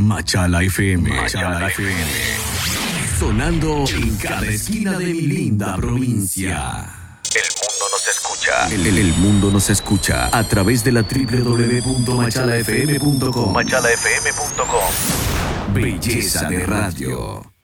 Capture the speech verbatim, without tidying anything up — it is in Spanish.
Machala F M. Machala F M. Sonando en cada esquina de mi linda provincia. El mundo nos escucha. El, el- el mundo nos escucha a través de la doble u doble u doble u punto machala f m punto com. machala f m punto com. Belleza de radio.